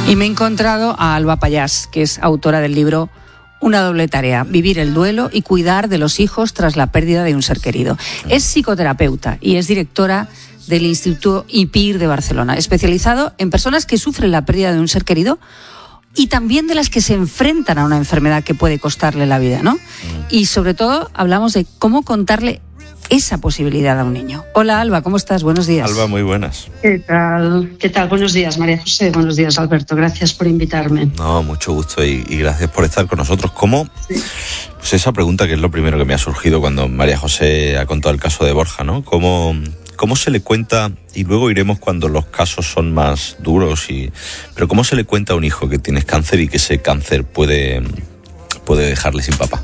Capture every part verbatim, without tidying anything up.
Y me he encontrado a Alba Pallás, que es autora del libro Una doble tarea, vivir el duelo y cuidar de los hijos tras la pérdida de un ser querido. Es psicoterapeuta y es directora del Instituto I P I R de Barcelona, especializado en personas que sufren la pérdida de un ser querido y también de las que se enfrentan a una enfermedad que puede costarle la vida, ¿no? Y sobre todo hablamos de cómo contarle esa posibilidad a un niño. Hola Alba, ¿cómo estás? Buenos días. Alba, muy buenas. ¿Qué tal? ¿Qué tal? Buenos días, María José. Buenos días, Alberto. Gracias por invitarme. No, mucho gusto y, y gracias por estar con nosotros. ¿Cómo? Sí. Pues esa pregunta que es lo primero que me ha surgido cuando María José ha contado el caso de Borja, ¿no? ¿Cómo, cómo se le cuenta, y luego iremos cuando los casos son más duros, y pero cómo se le cuenta a un hijo que tienes cáncer y que ese cáncer puede, puede dejarle sin papá?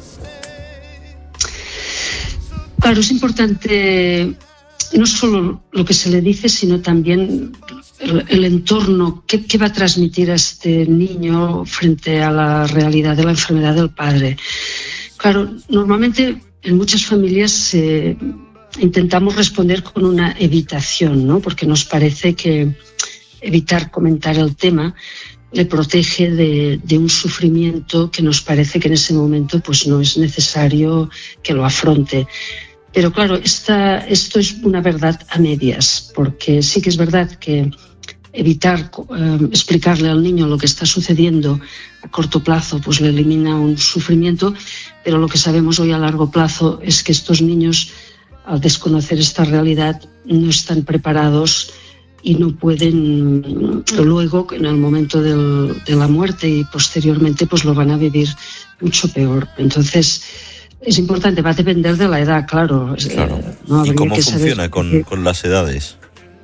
Claro, es importante no solo lo que se le dice, sino también el, el entorno, qué, qué va a transmitir a este niño frente a la realidad de la enfermedad del padre. Claro, normalmente en muchas familias eh, intentamos responder con una evitación, ¿no? Porque nos parece que evitar comentar el tema le protege de, de un sufrimiento que nos parece que en ese momento pues no es necesario que lo afronte. Pero claro, esta, esto es una verdad a medias, porque sí que es verdad que evitar eh, explicarle al niño lo que está sucediendo a corto plazo pues le elimina un sufrimiento, pero lo que sabemos hoy a largo plazo es que estos niños, al desconocer esta realidad, no están preparados y no pueden luego, en el momento del, de la muerte y posteriormente, pues lo van a vivir mucho peor. Entonces, es importante, va a depender de la edad, claro. Claro. Eh, no ¿Y cómo que funciona con, que, con las edades?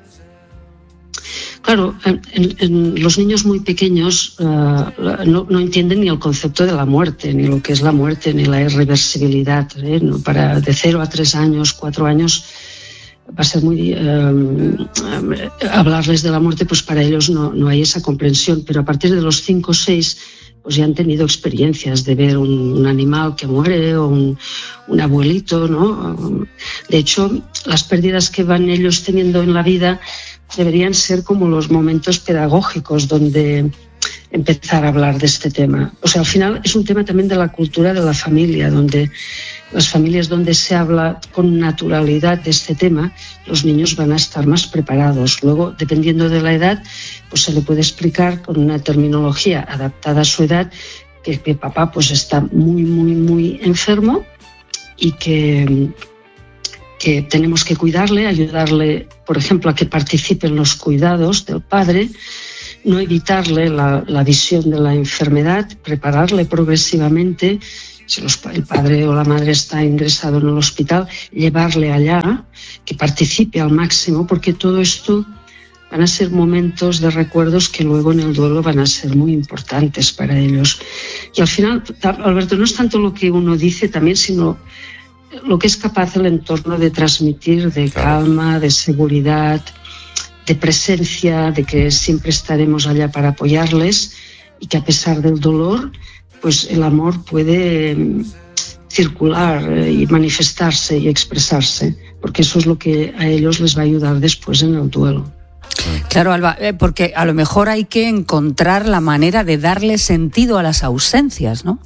Claro, en, en los niños muy pequeños uh, no, no entienden ni el concepto de la muerte, ni lo que es la muerte, ni la irreversibilidad. ¿eh? No, para de cero a tres años, cuatro años, va a ser muy... Uh, hablarles de la muerte, pues para ellos no, no hay esa comprensión, pero a partir de los cinco o seis... pues ya han tenido experiencias de ver un, un animal que muere o un, un abuelito, ¿no? De hecho, las pérdidas que van ellos teniendo en la vida deberían ser como los momentos pedagógicos donde empezar a hablar de este tema. O sea, al final es un tema también de la cultura de la familia, donde las familias donde se habla con naturalidad de este tema, los niños van a estar más preparados. Luego, dependiendo de la edad, pues se le puede explicar con una terminología adaptada a su edad que, que papá pues está muy, muy, muy enfermo y que, que tenemos que cuidarle, ayudarle, por ejemplo, a que participe en los cuidados del padre, no evitarle la, la visión de la enfermedad, prepararle progresivamente. Si los, el padre o la madre está ingresado en el hospital, llevarle allá, que participe al máximo, porque todo esto van a ser momentos de recuerdos que luego en el duelo van a ser muy importantes para ellos. Y al final, Alberto, no es tanto lo que uno dice también, sino lo que es capaz el entorno de transmitir, de calma, de seguridad, de presencia, de que siempre estaremos allá para apoyarles y que a pesar del dolor, pues el amor puede circular y manifestarse y expresarse, porque eso es lo que a ellos les va a ayudar después en el duelo. Claro, Alba, porque a lo mejor hay que encontrar la manera de darle sentido a las ausencias, ¿no?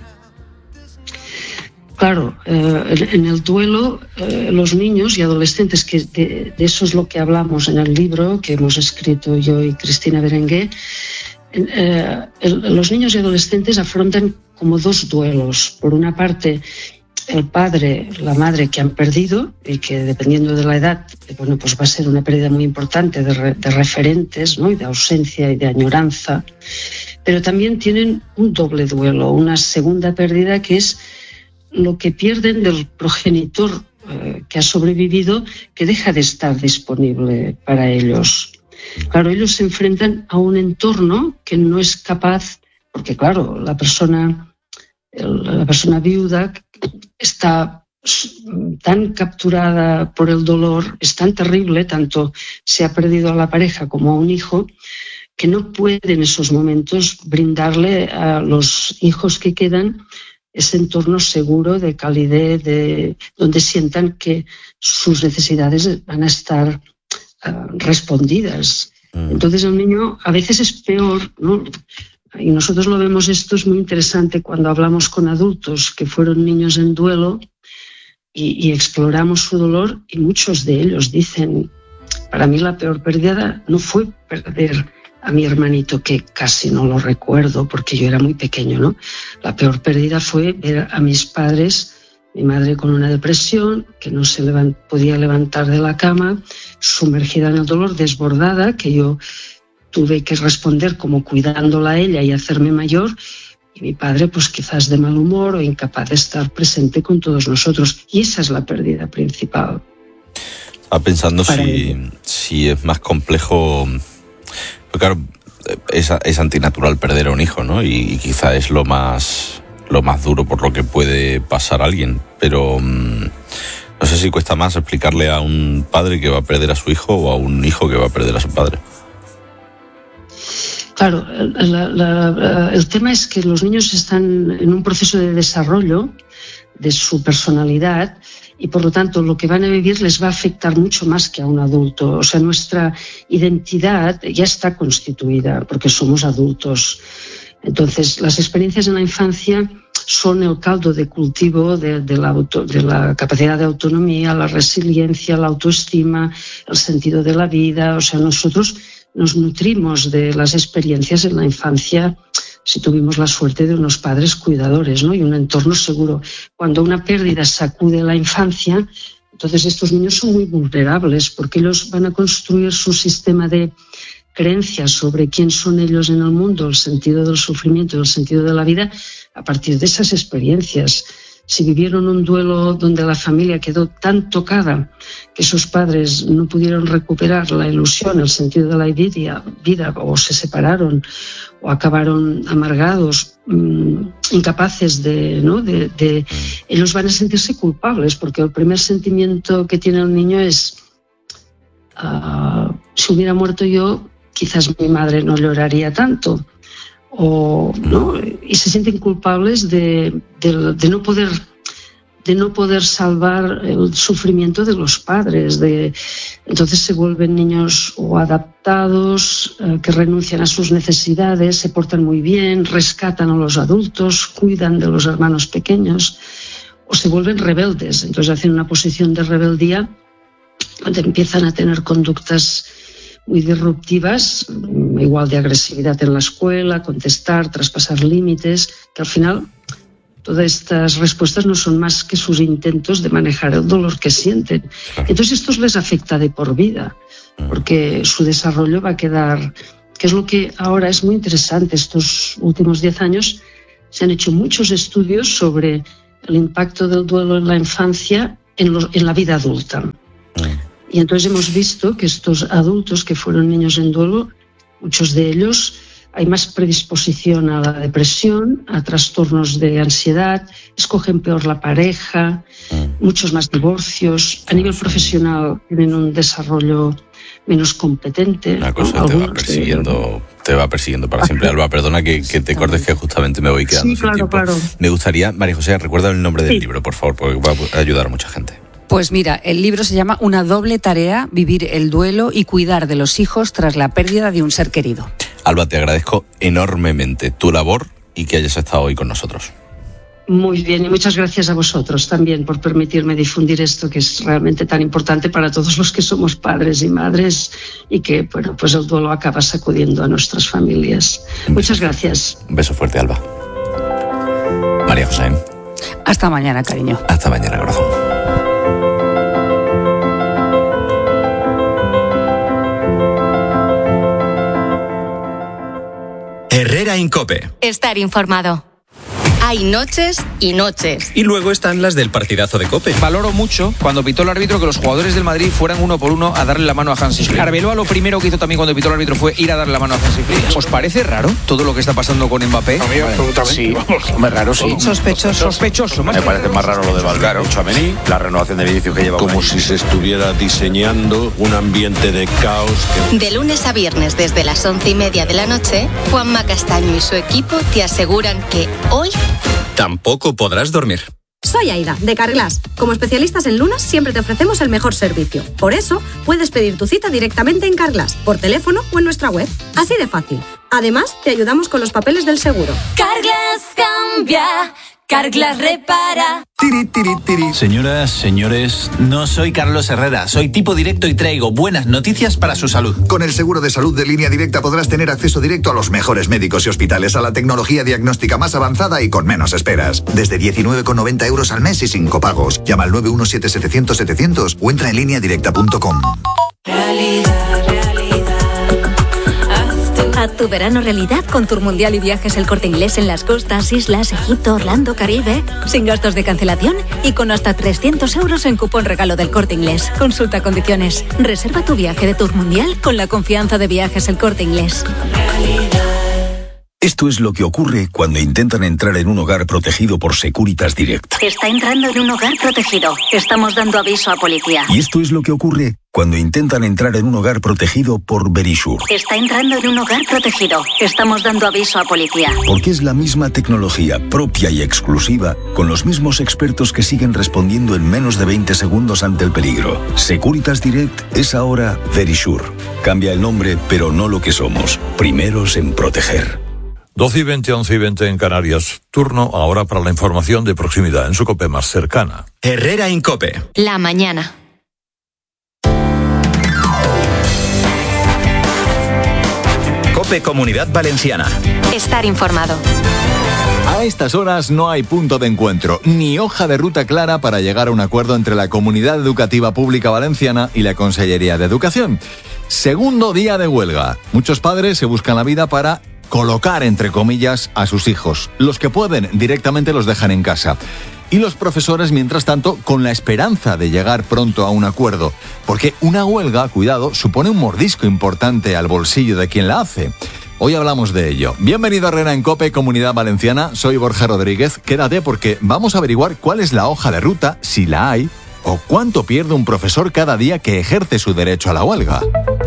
Claro, eh, en el duelo, eh, los niños y adolescentes, que de, de eso es lo que hablamos en el libro que hemos escrito yo y Cristina Berenguer, Eh, el, los niños y adolescentes afrontan como dos duelos. Por una parte, el padre, la madre que han perdido y que dependiendo de la edad, bueno, pues va a ser una pérdida muy importante de, re, de referentes, ¿no? Y de ausencia y de añoranza. Pero también tienen un doble duelo, una segunda pérdida que es lo que pierden del progenitor eh, que ha sobrevivido, que deja de estar disponible para ellos. Claro, ellos se enfrentan a un entorno que no es capaz, porque claro, la persona, la persona viuda está tan capturada por el dolor, es tan terrible, tanto se ha perdido a la pareja como a un hijo, que no puede en esos momentos brindarle a los hijos que quedan ese entorno seguro, de calidez, de, donde sientan que sus necesidades van a estar respondidas. Entonces el niño a veces es peor, ¿no? Y nosotros lo vemos, esto es muy interesante cuando hablamos con adultos que fueron niños en duelo y, y exploramos su dolor, y muchos de ellos dicen, para mí la peor pérdida no fue perder a mi hermanito, que casi no lo recuerdo porque yo era muy pequeño, ¿no? La peor pérdida fue ver a mis padres, mi madre con una depresión, que no se levant- podía levantar de la cama, sumergida en el dolor, desbordada, que yo tuve que responder como cuidándola a ella y hacerme mayor, y mi padre pues quizás de mal humor o incapaz de estar presente con todos nosotros. Y esa es la pérdida principal. Estaba pensando si, si es más complejo, porque claro, es, es antinatural perder a un hijo, ¿no? Y, y quizá es lo más, lo más duro por lo que puede pasar a alguien, pero mmm, no sé si cuesta más explicarle a un padre que va a perder a su hijo o a un hijo que va a perder a su padre. Claro, la, la, el tema es que los niños están en un proceso de desarrollo de su personalidad y por lo tanto lo que van a vivir les va a afectar mucho más que a un adulto. O sea, nuestra identidad ya está constituida porque somos adultos. Entonces, las experiencias en la infancia son el caldo de cultivo de, de, la, auto, de la capacidad de autonomía, la resiliencia, la autoestima, el sentido de la vida. O sea, nosotros nos nutrimos de las experiencias en la infancia si tuvimos la suerte de unos padres cuidadores, ¿no? Y un entorno seguro. Cuando una pérdida sacude la infancia, entonces estos niños son muy vulnerables porque ellos van a construir su sistema de creencias sobre quién son ellos en el mundo, el sentido del sufrimiento, el sentido de la vida, a partir de esas experiencias. Si vivieron un duelo donde la familia quedó tan tocada que sus padres no pudieron recuperar la ilusión, el sentido de la vida, vida o se separaron o acabaron amargados, mmm, incapaces de, ¿no? de, de... Ellos van a sentirse culpables porque el primer sentimiento que tiene el niño es uh, si hubiera muerto yo, quizás mi madre no lloraría tanto. O, ¿no? Y se sienten culpables de, de, de, no poder, de no poder salvar el sufrimiento de los padres. De, entonces se vuelven niños o adaptados, eh, que renuncian a sus necesidades, se portan muy bien, rescatan a los adultos, cuidan de los hermanos pequeños, o se vuelven rebeldes. Entonces hacen una posición de rebeldía donde empiezan a tener conductas muy disruptivas, igual de agresividad en la escuela, contestar, traspasar límites, que al final todas estas respuestas no son más que sus intentos de manejar el dolor que sienten. Entonces esto les afecta de por vida, porque su desarrollo va a quedar, que es lo que ahora es muy interesante. Estos últimos diez años se han hecho muchos estudios sobre el impacto del duelo en la infancia en, los, en la vida adulta. Y entonces hemos visto que estos adultos que fueron niños en duelo, muchos de ellos, hay más predisposición a la depresión, a trastornos de ansiedad, escogen peor la pareja, mm. muchos más divorcios. A nivel profesional tienen un desarrollo menos competente. Una cosa ¿no? te va persiguiendo, de... te va persiguiendo para siempre. Alba, perdona que, que te cortes, que justamente me voy quedando sí, sin claro, tiempo. Claro. Me gustaría, María José, recuerda el nombre del sí. libro, por favor, porque va a ayudar a mucha gente. Pues mira, el libro se llama Una doble tarea, vivir el duelo y cuidar de los hijos tras la pérdida de un ser querido. Alba, te agradezco enormemente tu labor y que hayas estado hoy con nosotros. Muy bien, y muchas gracias a vosotros también por permitirme difundir esto que es realmente tan importante para todos los que somos padres y madres y que, bueno, pues el duelo acaba sacudiendo a nuestras familias. Muchas gracias. Un beso fuerte, Alba. María José. Hasta mañana, cariño. Hasta mañana, corazón. Herrera en COPE. Estar informado. Hay noches y noches. Y luego están las del partidazo de COPE. Valoro mucho cuando pitó el árbitro que los jugadores del Madrid fueran uno por uno a darle la mano a Hansi Flick. Arbeloa lo primero que hizo también cuando pitó el árbitro fue ir a darle la mano a Hansi Flick. ¿Os parece raro todo lo que está pasando con Mbappé? A mí absolutamente. Sí, hombre, raro sí. Sospechoso. Sospechoso. Más Me parece más raro lo de Valgaro, Tchouaméni, la renovación de Vinicius que lleva como si se estuviera diseñando un ambiente de caos. Que... De lunes a viernes desde las once y media de la noche, Juanma Castaño y su equipo te aseguran que hoy tampoco podrás dormir. Soy Aida, de Carglass. Como especialistas en lunas, siempre te ofrecemos el mejor servicio. Por eso, puedes pedir tu cita directamente en Carglass, por teléfono o en nuestra web. Así de fácil. Además, te ayudamos con los papeles del seguro. Carglass cambia, Carglass repara. Tiri, tiri, tiri. Señoras, señores, no soy Carlos Herrera, soy tipo directo y traigo buenas noticias para su salud. Con el seguro de salud de Línea Directa podrás tener acceso directo a los mejores médicos y hospitales, a la tecnología diagnóstica más avanzada y con menos esperas. Desde diecinueve con noventa euros al mes y sin copagos. Llama al nueve uno siete setecientos setecientos o entra en línea directa punto com. Realidad, realidad. Haz tu verano realidad con Tour Mundial y Viajes El Corte Inglés en las costas, islas, Egipto, Orlando, Caribe. Sin gastos de cancelación y con hasta trescientos euros en cupón regalo del Corte Inglés. Consulta condiciones. Reserva tu viaje de Tour Mundial con la confianza de Viajes El Corte Inglés. Esto es lo que ocurre cuando intentan entrar en un hogar protegido por Securitas Direct. Está entrando en un hogar protegido. Estamos dando aviso a policía. Y esto es lo que ocurre cuando intentan entrar en un hogar protegido por Verisure. Está entrando en un hogar protegido. Estamos dando aviso a policía. Porque es la misma tecnología propia y exclusiva, con los mismos expertos que siguen respondiendo en menos de veinte segundos ante el peligro. Securitas Direct es ahora Verisure. Cambia el nombre, pero no lo que somos. Primeros en proteger. doce y veinte, once y veinte en Canarias. Turno ahora para la información de proximidad en su COPE más cercana. Herrera Incope. La mañana. COPE Comunidad Valenciana. Estar informado. A estas horas no hay punto de encuentro, ni hoja de ruta clara para llegar a un acuerdo entre la Comunidad Educativa Pública Valenciana y la Consellería de Educación. Segundo día de huelga. Muchos padres se buscan la vida para colocar, entre comillas, a sus hijos. Los que pueden, directamente los dejan en casa. Y los profesores, mientras tanto, con la esperanza de llegar pronto a un acuerdo. Porque una huelga, cuidado, supone un mordisco importante al bolsillo de quien la hace. Hoy hablamos de ello. Bienvenido a Herrera en COPE, Comunidad Valenciana. Soy Borja Rodríguez. Quédate porque vamos a averiguar cuál es la hoja de ruta, si la hay, o cuánto pierde un profesor cada día que ejerce su derecho a la huelga.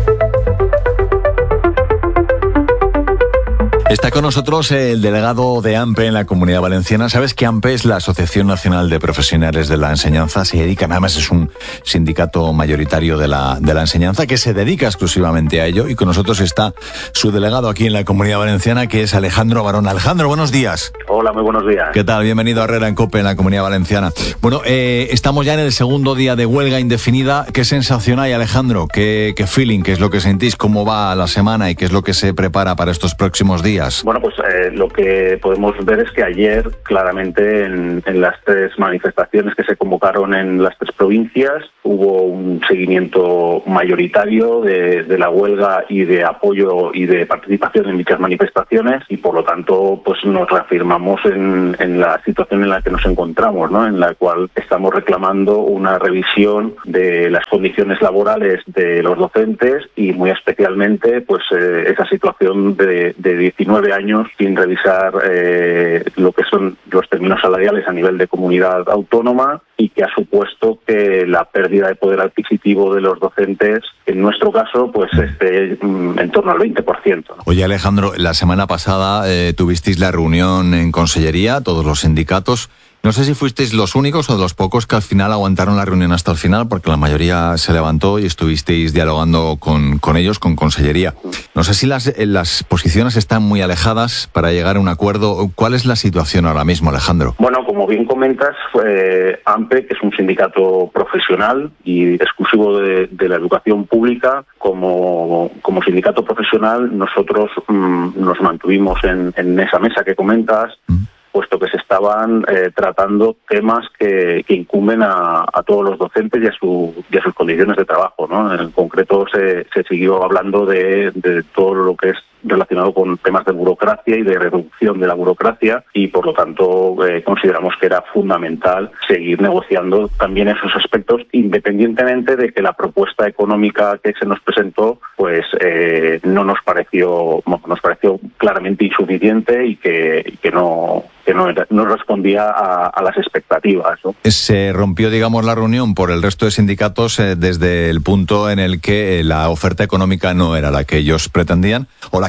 Está con nosotros el delegado de AMPE en la Comunidad Valenciana. Sabes que AMPE es la Asociación Nacional de Profesionales de la Enseñanza. Se dedica, además es un sindicato mayoritario de la, de la enseñanza que se dedica exclusivamente a ello. Y con nosotros está su delegado aquí en la Comunidad Valenciana, que es Alejandro Barón. Alejandro, buenos días. Hola, muy buenos días. ¿Qué tal? Bienvenido a Herrera en COPE en la Comunidad Valenciana. Bueno, eh, estamos ya en el segundo día de huelga indefinida. ¿Qué sensación hay, Alejandro? ¿Qué, qué feeling? ¿Qué es lo que sentís? ¿Cómo va la semana y qué es lo que se prepara para estos próximos días? Bueno, pues eh, lo que podemos ver es que ayer, claramente, en, en las tres manifestaciones que se convocaron en las tres provincias, hubo un seguimiento mayoritario de, de la huelga y de apoyo y de participación en dichas manifestaciones y, por lo tanto, pues nos reafirmamos en, en la situación en la que nos encontramos, ¿no? En la cual estamos reclamando una revisión de las condiciones laborales de los docentes y, muy especialmente, pues eh, esa situación de, de diecinueve años sin revisar eh, lo que son los términos salariales a nivel de comunidad autónoma y que ha supuesto que la pérdida de poder adquisitivo de los docentes, en nuestro caso, pues esté en torno al veinte por ciento, ¿no? Oye, Alejandro, la semana pasada eh, tuvisteis la reunión en Consellería, todos los sindicatos. No sé si fuisteis los únicos o de los pocos que al final aguantaron la reunión hasta el final, porque la mayoría se levantó y estuvisteis dialogando con, con ellos, con Consellería. No sé si las, las posiciones están muy alejadas para llegar a un acuerdo. ¿Cuál es la situación ahora mismo, Alejandro? Bueno, como bien comentas, eh, AMPE, que es un sindicato profesional y exclusivo de, de la educación pública, como, como sindicato profesional, nosotros mmm, nos mantuvimos en, en esa mesa que comentas, mm. puesto que se estaban eh, tratando temas que, que incumben a, a todos los docentes y a, su, y a sus condiciones de trabajo, ¿no? En concreto se, se siguió hablando de, de todo lo que es relacionado con temas de burocracia y de reducción de la burocracia y, por lo tanto, eh, consideramos que era fundamental seguir negociando también esos aspectos, independientemente de que la propuesta económica que se nos presentó pues eh, no nos pareció nos pareció claramente insuficiente y que, y que no que no, era, no respondía a, a las expectativas, ¿no? Se rompió, digamos, la reunión por el resto de sindicatos eh, desde el punto en el que la oferta económica no era la que ellos pretendían o la que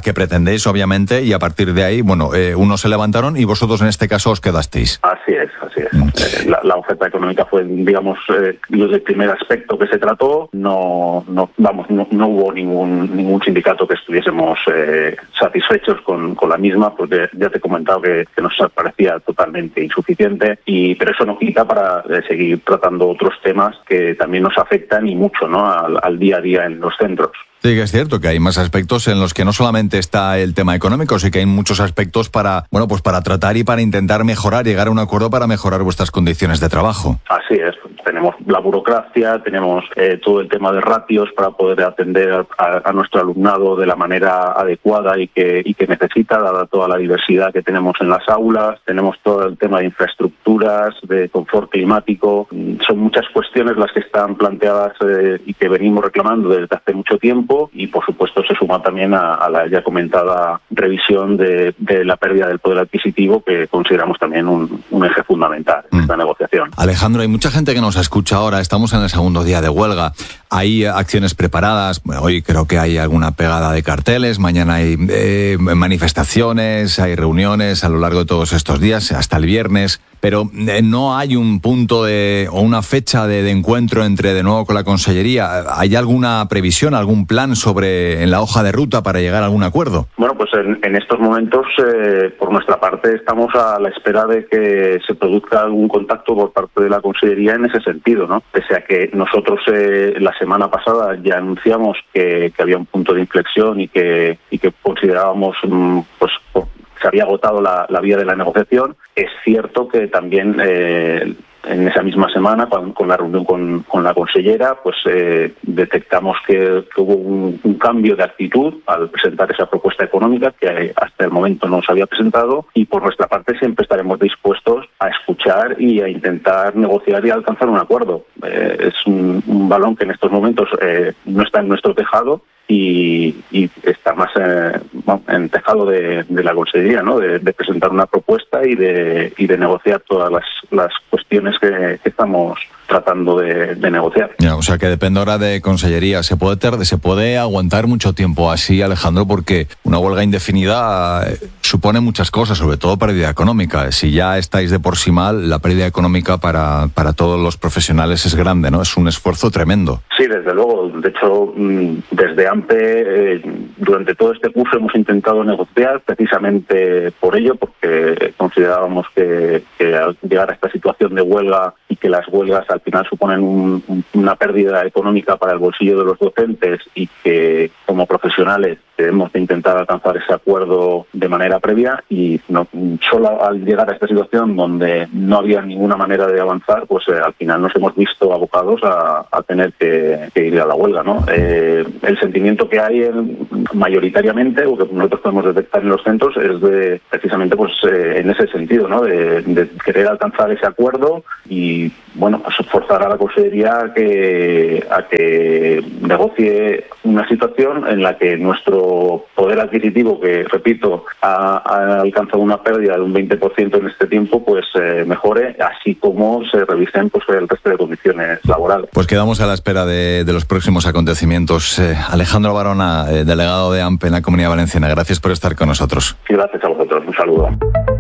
que pretendéis, obviamente, y a partir de ahí, bueno, eh, unos se levantaron y vosotros en este caso os quedasteis. Así es, así es. Mm. Eh, la, la oferta económica fue, digamos, eh, el primer aspecto que se trató. No, no vamos, no, no hubo ningún ningún sindicato que estuviésemos eh, satisfechos con, con la misma, porque ya te he comentado que, que nos parecía totalmente insuficiente, y pero eso no quita para eh, seguir tratando otros temas que también nos afectan y mucho, ¿no?, al, al día a día en los centros. Sí, que es cierto que hay más aspectos en los que no solamente está el tema económico, sí que hay muchos aspectos para, bueno, pues para tratar y para intentar mejorar, llegar a un acuerdo para mejorar vuestras condiciones de trabajo. Así es, tenemos la burocracia, tenemos eh, todo el tema de ratios para poder atender a, a nuestro alumnado de la manera adecuada y que, y que necesita, dada toda la diversidad que tenemos en las aulas, tenemos todo el tema de infraestructuras, de confort climático, son muchas cuestiones las que están planteadas eh, y que venimos reclamando desde hace mucho tiempo. Y por supuesto se suma también a, a la ya comentada revisión de, de la pérdida del poder adquisitivo, que consideramos también un, un eje fundamental en esta mm. negociación. Alejandro, hay mucha gente que nos escucha ahora, estamos en el segundo día de huelga, hay acciones preparadas, bueno, hoy creo que hay alguna pegada de carteles, mañana hay eh, manifestaciones, hay reuniones a lo largo de todos estos días, hasta el viernes, pero eh, no hay un punto de, o una fecha de, de encuentro entre de nuevo con la Consellería. ¿Hay alguna previsión, algún plan sobre en la hoja de ruta para llegar a algún acuerdo? Bueno, pues en, en estos momentos, eh, por nuestra parte, estamos a la espera de que se produzca algún contacto por parte de la Consellería en ese sentido, ¿no? Pese a que nosotros eh, la semana pasada ya anunciamos que, que había un punto de inflexión y que, y que considerábamos, pues, por, se había agotado la, la vía de la negociación. Es cierto que también eh, en esa misma semana, con, con la reunión con, con la consellera, pues eh, detectamos que, que hubo un, un cambio de actitud al presentar esa propuesta económica que hasta el momento no se había presentado, y por nuestra parte siempre estaremos dispuestos a escuchar y a intentar negociar y alcanzar un acuerdo. Eh, es un, un balón que en estos momentos eh, no está en nuestro tejado, Y, y está más eh, en tejado de, de la Consellería, ¿no?, de, de presentar una propuesta y de, y de negociar todas las, las cuestiones que, que estamos tratando de, de negociar. Ya, o sea que depende ahora de Consellería. ¿Se puede, ter, se puede aguantar mucho tiempo así, Alejandro? Porque una huelga indefinida supone muchas cosas, sobre todo pérdida económica. Si ya estáis de por sí mal, la pérdida económica para, para todos los profesionales es grande, ¿no? Es un esfuerzo tremendo. Sí, desde luego. De hecho, desde AMPE, eh, durante todo este curso hemos intentado negociar precisamente por ello, porque considerábamos que, que al llegar a esta situación de huelga y que las huelgas al final suponen un, una pérdida económica para el bolsillo de los docentes, y que como profesionales debemos de intentar alcanzar ese acuerdo de manera previa, y no, solo al llegar a esta situación donde no había ninguna manera de avanzar, pues eh, al final nos hemos visto abocados a, a tener que, que ir a la huelga, ¿no? Eh, el sentimiento que hay en, mayoritariamente, o que nosotros podemos detectar en los centros, es de precisamente pues eh, en ese sentido, ¿no?, de, de querer alcanzar ese acuerdo y, bueno, pues forzar a la Consellería a que, a que negocie una situación en la que nuestro poder adquisitivo, que repito, ha, ha alcanzado una pérdida de un veinte por ciento en este tiempo, pues eh, mejore, así como se revisen pues el resto de condiciones laborales. Pues quedamos a la espera de, de los próximos acontecimientos. Eh, Alejandro Barona, eh, delegado de AMPE en la Comunidad Valenciana, gracias por estar con nosotros. Y gracias a vosotros. Un saludo.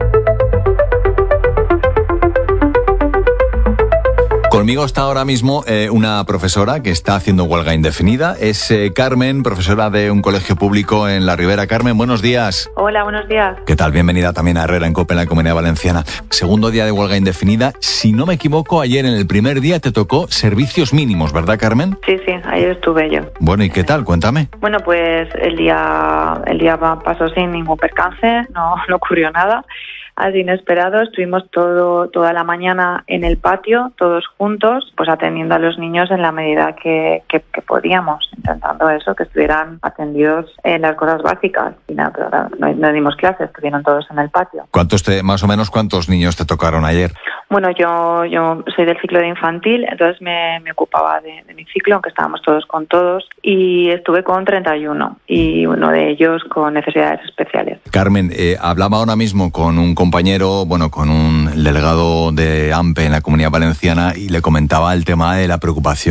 Conmigo está ahora mismo eh, una profesora que está haciendo huelga indefinida. Es eh, Carmen, profesora de un colegio público en La Ribera. Carmen, buenos días. Hola, buenos días. ¿Qué tal? Bienvenida también a Herrera en COPE en la Comunidad Valenciana. Segundo día de huelga indefinida. Si no me equivoco, ayer en el primer día te tocó servicios mínimos, ¿verdad, Carmen? Sí, sí, ayer estuve yo. Bueno, ¿y qué tal? Cuéntame. Bueno, pues el día, el día pasó sin ningún percance, no, no ocurrió nada. Así inesperado, estuvimos todo toda la mañana en el patio, todos juntos, pues atendiendo a los niños en la medida que, que, que podíamos, intentando eso, que estuvieran atendidos en las cosas básicas. Y nada, pero no, no dimos clases, estuvieron todos en el patio. ¿Cuántos te, más o menos cuántos niños te tocaron ayer? Bueno, yo yo soy del ciclo de infantil, entonces me, me ocupaba de, de mi ciclo, aunque estábamos todos con todos, y estuve con treinta y uno, y uno de ellos con necesidades especiales. Carmen, eh, hablaba ahora mismo con un compañero, bueno, con un delegado de AMPE en la Comunidad Valenciana, y le comentaba el tema de la preocupación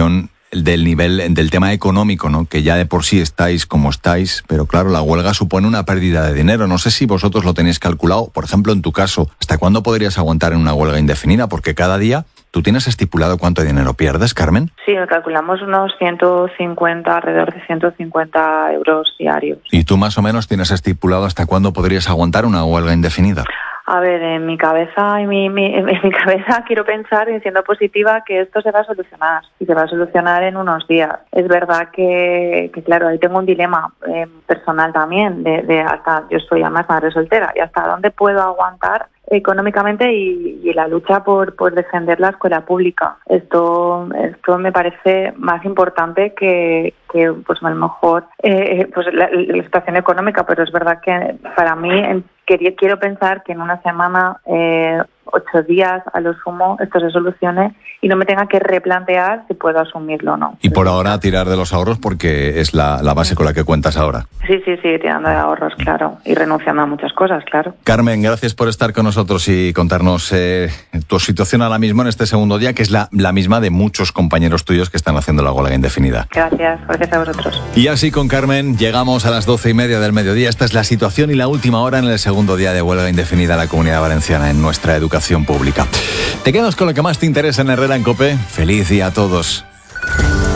del nivel, del tema económico, ¿no? Que ya de por sí estáis como estáis, pero claro, la huelga supone una pérdida de dinero. No sé si vosotros lo tenéis calculado, por ejemplo, en tu caso, ¿hasta cuándo podrías aguantar en una huelga indefinida? Porque cada día, ¿tú tienes estipulado cuánto dinero pierdes, Carmen? Sí, calculamos unos ciento cincuenta, alrededor de ciento cincuenta euros diarios. ¿Y tú más o menos tienes estipulado hasta cuándo podrías aguantar una huelga indefinida? A ver, en mi cabeza, en mi, mi, en mi cabeza quiero pensar, y siendo positiva, que esto se va a solucionar y se va a solucionar en unos días. Es verdad que, que claro, ahí tengo un dilema eh, personal también, de, de hasta yo soy además madre soltera, y hasta dónde puedo aguantar económicamente y, y la lucha por, por defender la escuela pública. Esto, esto me parece más importante que, que pues a lo mejor eh, pues la, la situación económica, pero es verdad que para mí en, quería, quiero pensar que en una semana, eh, ocho días a lo sumo, esto se solucione y no me tenga que replantear si puedo asumirlo o no. Y por ahora tirar de los ahorros porque es la, la base con la que cuentas ahora. Sí, sí, sí, tirando de ahorros, claro, y renunciando a muchas cosas, claro. Carmen, gracias por estar con nosotros y contarnos eh, tu situación ahora mismo en este segundo día, que es la, la misma de muchos compañeros tuyos que están haciendo la huelga indefinida. Gracias, gracias a vosotros. Y así con Carmen llegamos a las doce y media del mediodía. Esta es la situación y la última hora en el segundo día de huelga indefinida en la Comunidad Valenciana en nuestra educación pública. Te quedas con lo que más te interesa en Herrera en COPE. Feliz día a todos.